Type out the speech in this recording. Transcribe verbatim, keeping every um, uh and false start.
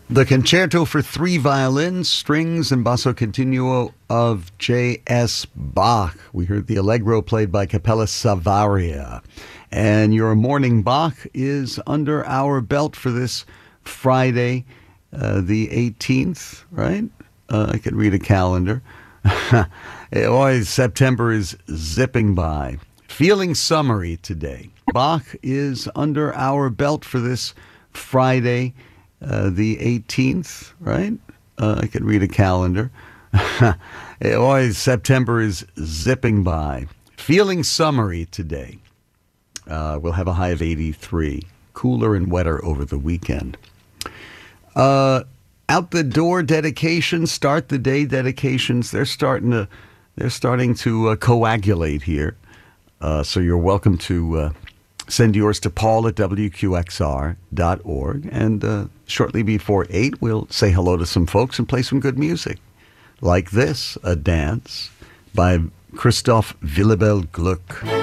The Concerto for Three Violins, Strings, and Basso Continuo of J S. Bach. We heard the Allegro played by Capella Savaria. And your morning Bach is under our belt for this Friday, uh, the eighteenth, right? Uh, I could read a calendar. Always, September is zipping by. Feeling summery today. Bach is under our belt for this Friday, Uh, the eighteenth, right? Uh, I could read a calendar. Always, September is zipping by. Feeling summery today. Uh, we'll have a high of eighty-three. Cooler and wetter over the weekend. Uh, out the door dedications, start the day dedications. They're starting to, they're starting to uh, coagulate here. Uh, so you're welcome to uh, send yours to Paul at W Q X R dot org. And uh, shortly before eight, we'll say hello to some folks and play some good music. Like this, a dance by Christoph Willibald Gluck.